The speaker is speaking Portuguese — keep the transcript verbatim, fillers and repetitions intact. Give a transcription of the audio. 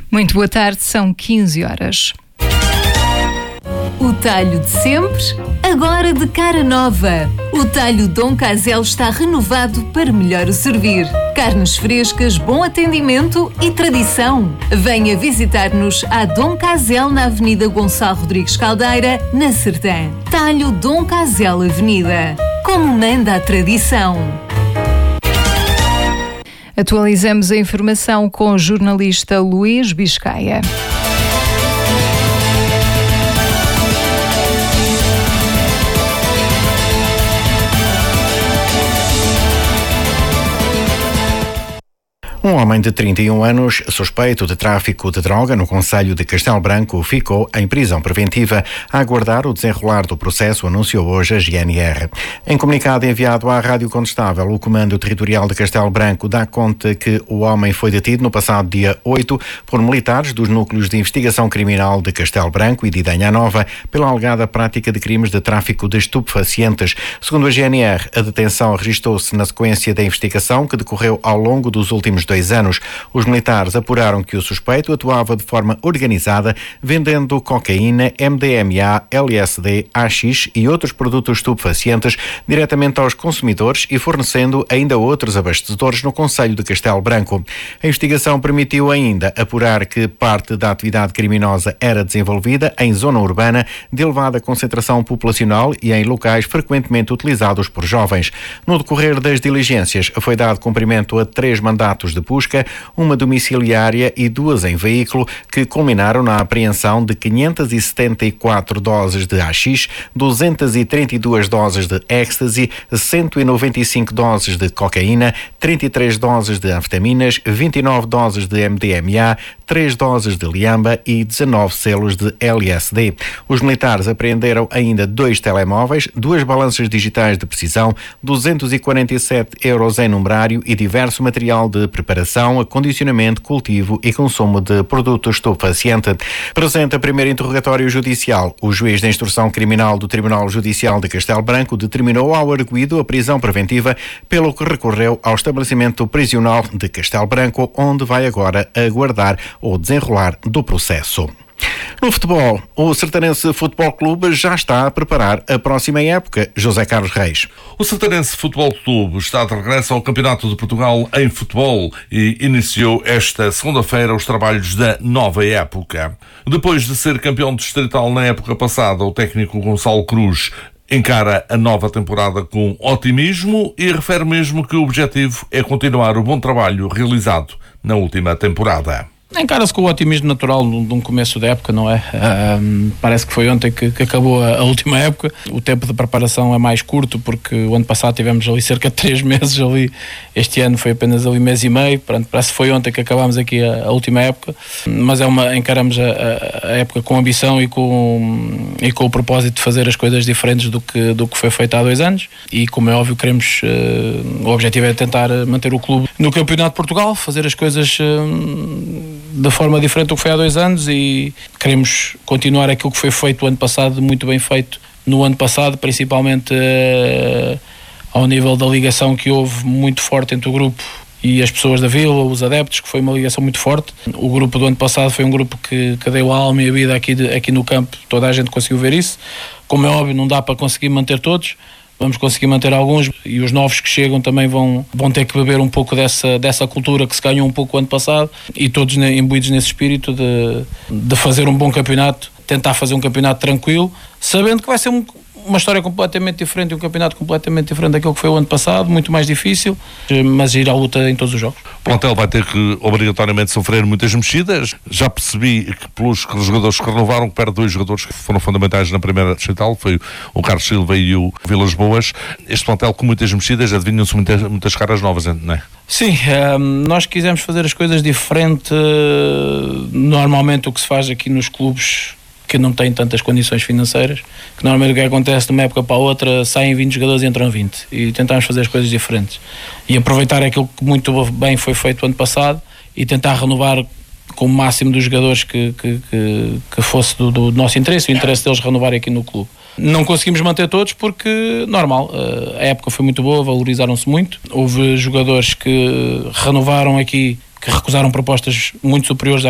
Muito boa tarde, são quinze horas. O talho de sempre, agora de cara nova. O talho Dom Casel está renovado para melhor o servir. Carnes frescas, bom atendimento e tradição. Venha visitar-nos à Dom Casel na Avenida Gonçalo Rodrigues Caldeira, na Sertã. Talho Dom Casel Avenida. Como manda a tradição. Atualizamos a informação com o jornalista Luís Biscaia. Um homem de trinta e um anos, suspeito de tráfico de droga no concelho de Castelo Branco, ficou em prisão preventiva a aguardar o desenrolar do processo, anunciou hoje a G N R. Em comunicado enviado à Rádio Condestável, o Comando Territorial de Castelo Branco dá conta que o homem foi detido no passado dia oito por militares dos núcleos de investigação criminal de Castelo Branco e de Idanha Nova pela alegada prática de crimes de tráfico de estupefacientes. Segundo a G N R, a detenção registou-se na sequência da investigação que decorreu ao longo dos últimos dois anos. Os militares apuraram que o suspeito atuava de forma organizada, vendendo cocaína, M D M A, L S D, A X e outros produtos estupefacientes diretamente aos consumidores e fornecendo ainda outros abastecedores no concelho de Castelo Branco. A investigação permitiu ainda apurar que parte da atividade criminosa era desenvolvida em zona urbana de elevada concentração populacional e em locais frequentemente utilizados por jovens. No decorrer das diligências, foi dado cumprimento a três mandatos de de busca, uma domiciliária e duas em veículo, que culminaram na apreensão de quinhentas e setenta e quatro doses de A X, duzentas e trinta e duas doses de ecstasy, cento e noventa e cinco doses de cocaína, trinta e três doses de anfetaminas, vinte e nove doses de M D M A, três doses de liamba e dezanove selos de L S D. Os militares apreenderam ainda dois telemóveis, duas balanças digitais de precisão, duzentos e quarenta e sete euros em numerário e diverso material de preparação, acondicionamento, cultivo e consumo de produto estupefaciente. Presente a primeiro interrogatório judicial, o juiz da instrução criminal do Tribunal Judicial de Castelo Branco determinou ao arguido a prisão preventiva, pelo que recorreu ao estabelecimento prisional de Castelo Branco, onde vai agora aguardar o desenrolar do processo. No futebol, o Sertanense Futebol Clube já está a preparar a próxima época. José Carlos Reis. O Sertanense Futebol Clube está de regresso ao Campeonato de Portugal em futebol e iniciou esta segunda-feira os trabalhos da nova época. Depois de ser campeão distrital na época passada, o técnico Gonçalo Cruz encara a nova temporada com otimismo e refere mesmo que o objetivo é continuar o bom trabalho realizado na última temporada. Encara-se com o otimismo natural de um começo da época, não é? Um, parece que foi ontem que, que acabou a, a última época. O tempo de preparação é mais curto, porque o ano passado tivemos ali cerca de três meses ali. Este ano foi apenas ali mês e meio. Portanto, parece que foi ontem que acabámos aqui a, a última época. Mas é uma, encaramos a, a época com ambição e com, e com o propósito de fazer as coisas diferentes do que, do que foi feito há dois anos. E, como é óbvio, queremos... Uh, o objetivo é tentar manter o clube no Campeonato de Portugal, fazer as coisas... Uh, de forma diferente do que foi há dois anos e queremos continuar aquilo que foi feito o ano passado, muito bem feito no ano passado, principalmente uh, ao nível da ligação que houve muito forte entre o grupo e as pessoas da vila, os adeptos, que foi uma ligação muito forte. O grupo do ano passado foi um grupo que, que deu a alma e a vida aqui, de, aqui no campo, toda a gente conseguiu ver isso. Como é óbvio, não dá para conseguir manter todos, vamos conseguir manter alguns e os novos que chegam também vão, vão ter que beber um pouco dessa, dessa cultura que se ganhou um pouco o ano passado e todos imbuídos nesse espírito de, de fazer um bom campeonato, tentar fazer um campeonato tranquilo, sabendo que vai ser um, uma história completamente diferente, um campeonato completamente diferente daquilo que foi o ano passado, muito mais difícil, mas ir à luta em todos os jogos. O plantel vai ter que obrigatoriamente sofrer muitas mexidas. Já percebi que pelos jogadores que renovaram, que perde dois jogadores que foram fundamentais na primeira distrital, foi o Carlos Silva e o Vilas Boas. Este plantel com muitas mexidas, adivinham-se muitas, muitas caras novas, não é? Sim, um, nós quisemos fazer as coisas diferente. Normalmente o que se faz aqui nos clubes que não têm tantas condições financeiras, que normalmente o que acontece de uma época para a outra, saem vinte jogadores e entram vinte, e tentamos fazer as coisas diferentes e aproveitar aquilo que muito bem foi feito ano passado e tentar renovar com o máximo dos jogadores que, que, que, que fosse do, do nosso interesse, o interesse deles renovarem aqui no clube. Não conseguimos manter todos porque, normal, a época foi muito boa, valorizaram-se muito, houve jogadores que renovaram aqui, que recusaram propostas muito superiores